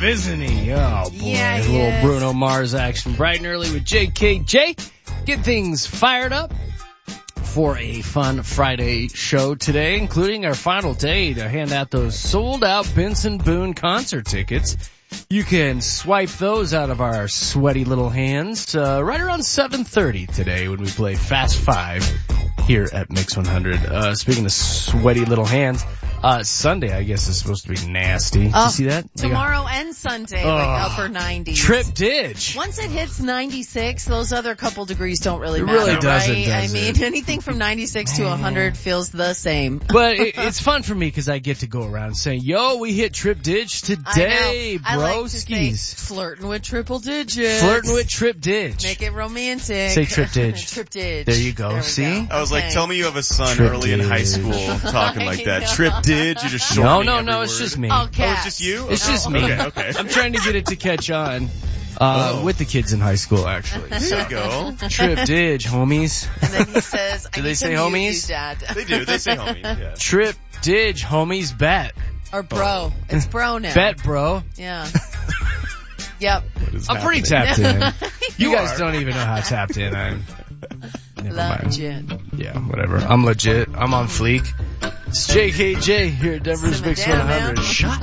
isn't he? Oh, boy. Yeah, a he little is. Bruno Mars action bright and early with JKJ. Get things fired up for a fun Friday show today, including our final day to hand out those sold-out Benson Boone concert tickets. You can swipe those out of our sweaty little hands right around 7:30 today when we play Fast Five here at Mix 100. Speaking of sweaty little hands, Sunday I guess is supposed to be nasty. Did you see that? Tomorrow and Sunday, like upper 90s. Trip Didge. Once it hits 96, those other couple degrees don't really matter, really doesn't, right? does I mean, anything from 96 to 100 feels the same. But it's fun for me because I get to go around saying, yo, we hit Trip Didge today, I like to say, broskies. flirting with triple digits. Flirting with Trip Didge. Make it romantic. Say Trip Didge. Trip Didge. There you go. There we See? go. I was like, Okay. tell me you have a son Trip early in high Didge. school talking like that. I know. Trip Didge, you just shortening No, every it's word. just me. Oh, Oh, cats. it's just you? It's just me. Okay. I'm trying to get it to catch on with the kids in high school, actually. There you go. Trip Didge, homies. And then he says, I Do need they to say mute homies? you, Dad. They do. They say homie. Yeah. Trip Didge, homies, bet. Or bro. It's bro now. Bet, bro. Yeah. Yep. What is I'm pretty happening? tapped in. You guys don't even know how tapped in I am. Never mind. Legit. Yeah, whatever. I'm legit. I'm on fleek. It's JKJ here at Denver's Simmer Mix down, man. 100. Shut